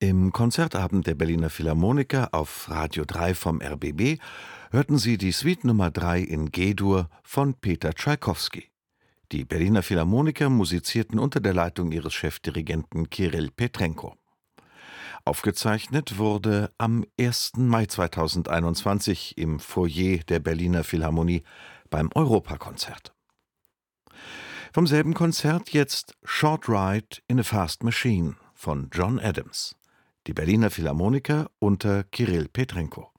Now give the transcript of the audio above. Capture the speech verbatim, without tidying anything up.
Im Konzertabend der Berliner Philharmoniker auf Radio drei vom R B B hörten Sie die Suite Nummer drei in G-Dur von Peter Tschaikowski. Die Berliner Philharmoniker musizierten unter der Leitung ihres Chefdirigenten Kirill Petrenko. Aufgezeichnet wurde am ersten Mai zweitausendeinundzwanzig im Foyer der Berliner Philharmonie beim Europakonzert. Vom selben Konzert jetzt Short Ride in a Fast Machine von John Adams. Die Berliner Philharmoniker unter Kirill Petrenko.